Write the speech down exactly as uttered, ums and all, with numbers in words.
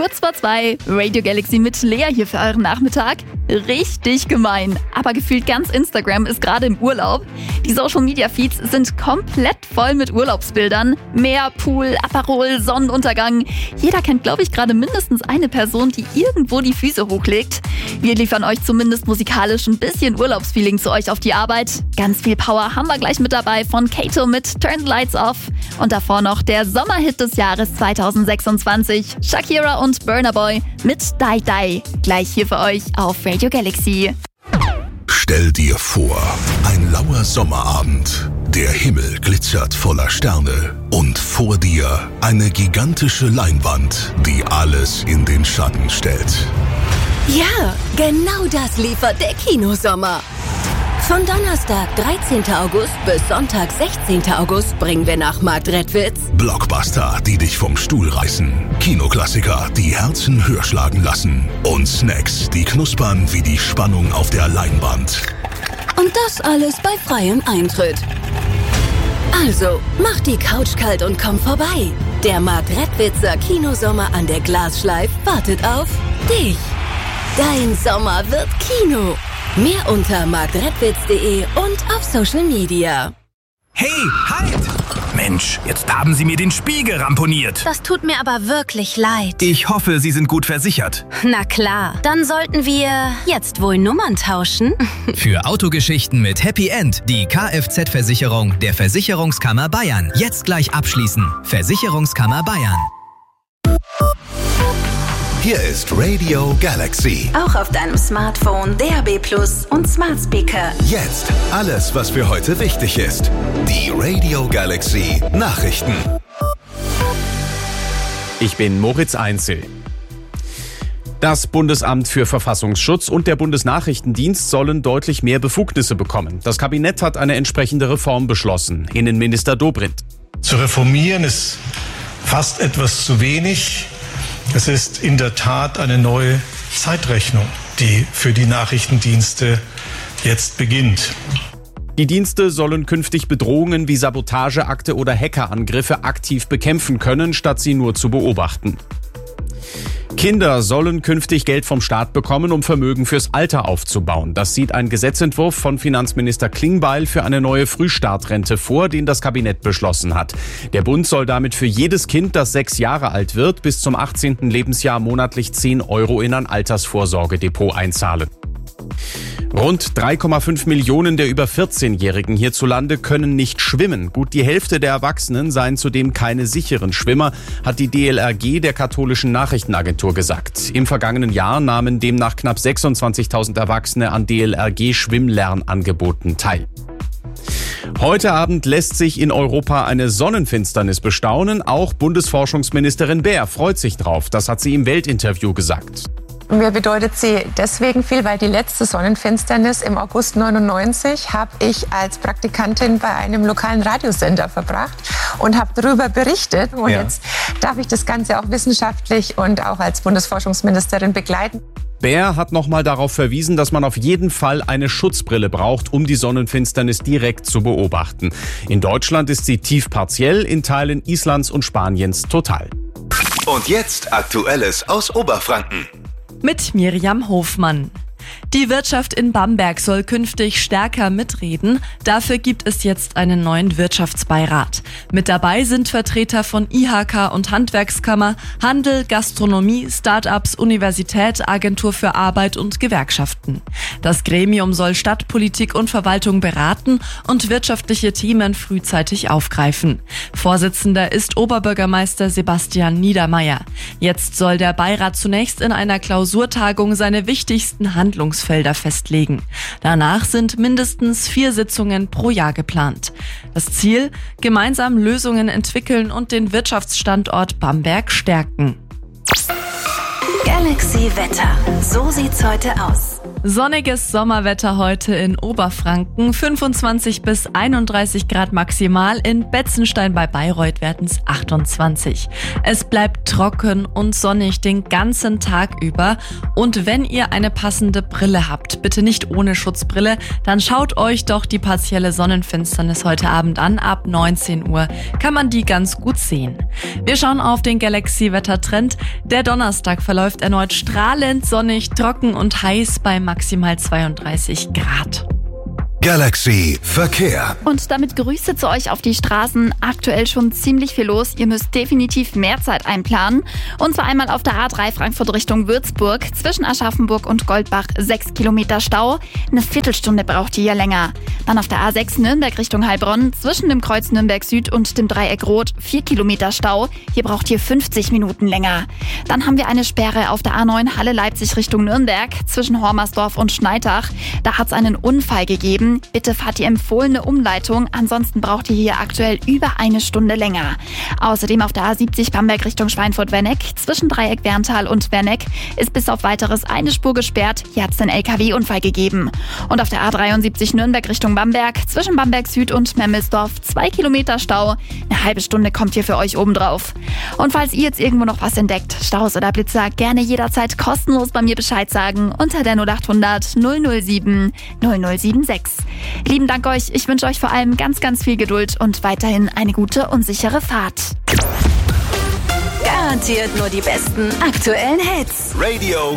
Kurz vor zwei, Radio Galaxy mit Lea hier für euren Nachmittag. Richtig gemein, aber gefühlt ganz Instagram ist gerade im Urlaub. Die Social Media Feeds sind komplett voll mit Urlaubsbildern. Meer, Pool, Aperol, Sonnenuntergang. Jeder kennt, glaube ich, gerade mindestens eine Person, die irgendwo die Füße hochlegt. Wir liefern euch zumindest musikalisch ein bisschen Urlaubsfeeling zu euch auf die Arbeit. Ganz viel Power haben wir gleich mit dabei von Kato mit Turn the Lights Off. Und davor noch der Sommerhit des Jahres zweitausendsechsundzwanzig. Shakira und Burna Boy mit Die Die. Gleich hier für euch auf Radio Galaxy. Stell dir vor, ein lauer Sommerabend. Der Himmel glitzert voller Sterne. Und vor dir eine gigantische Leinwand, die alles in den Schatten stellt. Ja, genau das liefert der Kinosommer. Von Donnerstag, dreizehnten August bis Sonntag, sechzehnten August bringen wir nach Marktredwitz Blockbuster, die dich vom Stuhl reißen. Kinoklassiker, die Herzen höher schlagen lassen. Und Snacks, die knuspern wie die Spannung auf der Leinwand. und das alles bei freiem Eintritt. Also, mach die Couch kalt und komm vorbei. Der Marktredwitzer Kinosommer an der Glasschleif wartet auf dich. Dein Sommer wird Kino. Mehr unter marktredwitz punkt de und auf Social Media. Hey, halt! Mensch, jetzt haben Sie mir den Spiegel ramponiert. Das tut mir aber wirklich leid. Ich hoffe, Sie sind gut versichert. Na klar, dann sollten wir jetzt wohl Nummern tauschen. Für Autogeschichten mit Happy End die Kfz-Versicherung der Versicherungskammer Bayern. Jetzt gleich abschließen. Versicherungskammer Bayern. Hier ist Radio Galaxy. Auch auf deinem Smartphone, D A B Plus und Smart Speaker. Jetzt alles, was für heute wichtig ist. Die Radio Galaxy Nachrichten. Ich bin Moritz Einzel. Das Bundesamt für Verfassungsschutz und der Bundesnachrichtendienst sollen deutlich mehr Befugnisse bekommen. Das Kabinett hat eine entsprechende Reform beschlossen. Innenminister Dobrindt. Zu reformieren ist fast etwas zu wenig. Es ist in der Tat eine neue Zeitrechnung, die für die Nachrichtendienste jetzt beginnt. Die Dienste sollen künftig Bedrohungen wie Sabotageakte oder Hackerangriffe aktiv bekämpfen können, statt sie nur zu beobachten. Kinder sollen künftig Geld vom Staat bekommen, um Vermögen fürs Alter aufzubauen. Das sieht ein Gesetzentwurf von Finanzminister Klingbeil für eine neue Frühstartrente vor, den das Kabinett beschlossen hat. Der Bund soll damit für jedes Kind, das sechs Jahre alt wird, bis zum achtzehnten Lebensjahr monatlich zehn Euro in ein Altersvorsorgedepot einzahlen. Rund drei Komma fünf Millionen der über vierzehnjährigen hierzulande können nicht schwimmen. Gut die Hälfte der Erwachsenen seien zudem keine sicheren Schwimmer, hat die D L R G der katholischen Nachrichtenagentur gesagt. Im vergangenen Jahr nahmen demnach knapp sechsundzwanzigtausend Erwachsene an D L R G-Schwimmlernangeboten teil. Heute Abend lässt sich in Europa eine Sonnenfinsternis bestaunen. Auch Bundesforschungsministerin Baer freut sich drauf. Das hat sie im Weltinterview gesagt. Mir bedeutet sie deswegen viel, weil die letzte Sonnenfinsternis im August neunundneunzig habe ich als Praktikantin bei einem lokalen Radiosender verbracht und habe darüber berichtet. Und ja. Jetzt darf ich das Ganze auch wissenschaftlich und auch als Bundesforschungsministerin begleiten. Baer hat nochmal darauf verwiesen, dass man auf jeden Fall eine Schutzbrille braucht, um die Sonnenfinsternis direkt zu beobachten. In Deutschland ist sie tief partiell, in Teilen Islands und Spaniens total. Und jetzt Aktuelles aus Oberfranken. Mit Miriam Hofmann. Die Wirtschaft in Bamberg soll künftig stärker mitreden. Dafür gibt es jetzt einen neuen Wirtschaftsbeirat. Mit dabei sind Vertreter von I H K und Handwerkskammer, Handel, Gastronomie, Start-ups, Universität, Agentur für Arbeit und Gewerkschaften. Das Gremium soll Stadtpolitik und Verwaltung beraten und wirtschaftliche Themen frühzeitig aufgreifen. Vorsitzender ist Oberbürgermeister Sebastian Niedermeyer. Jetzt soll der Beirat zunächst in einer Klausurtagung seine wichtigsten Handlungsfelder festlegen. Danach sind mindestens vier Sitzungen pro Jahr geplant. Das Ziel: gemeinsam Lösungen entwickeln und den Wirtschaftsstandort Bamberg stärken. Galaxy Wetter. So sieht's heute aus. Sonniges Sommerwetter heute in Oberfranken, fünfundzwanzig bis einunddreißig Grad maximal, in Betzenstein bei Bayreuth werden es achtundzwanzig. Es bleibt trocken und sonnig den ganzen Tag über und wenn ihr eine passende Brille habt, bitte nicht ohne Schutzbrille, dann schaut euch doch die partielle Sonnenfinsternis heute Abend an. Ab neunzehn Uhr kann man die ganz gut sehen. Wir schauen auf den Galaxy-Wettertrend. Der Donnerstag verläuft erneut strahlend, sonnig, trocken und heiß bei maximal zweiunddreißig Grad. Galaxy Verkehr. Und damit Grüße zu euch auf die Straßen. Aktuell schon ziemlich viel los. Ihr müsst definitiv mehr Zeit einplanen. Und zwar einmal auf der A drei Frankfurt Richtung Würzburg. Zwischen Aschaffenburg und Goldbach sechs Kilometer Stau. Eine Viertelstunde braucht ihr hier länger. Dann auf der A sechs Nürnberg Richtung Heilbronn. Zwischen dem Kreuz Nürnberg Süd und dem Dreieck Rot vier Kilometer Stau. Hier braucht ihr fünfzig Minuten länger. Dann haben wir eine Sperre auf der A neun Halle Leipzig Richtung Nürnberg. Zwischen Hormersdorf und Schneidach. Da hat es einen Unfall gegeben. Bitte fahrt die empfohlene Umleitung, ansonsten braucht ihr hier aktuell über eine Stunde länger. Außerdem auf der A siebzig Bamberg Richtung Schweinfurt-Werneck, zwischen Dreieck Werntal und Werneck ist bis auf weiteres eine Spur gesperrt, hier hat es einen L K W-Unfall gegeben. Und auf der A dreiundsiebzig Nürnberg Richtung Bamberg, zwischen Bamberg Süd und Memmelsdorf zwei Kilometer Stau, eine halbe Stunde kommt hier für euch obendrauf. Und falls ihr jetzt irgendwo noch was entdeckt, Staus oder Blitzer, gerne jederzeit kostenlos bei mir Bescheid sagen unter der null acht hundert null null sieben null null sieben sechs. Lieben Dank euch, ich wünsche euch vor allem ganz, ganz viel Geduld und weiterhin eine gute und sichere Fahrt. Garantiert nur die besten aktuellen Hits. Radio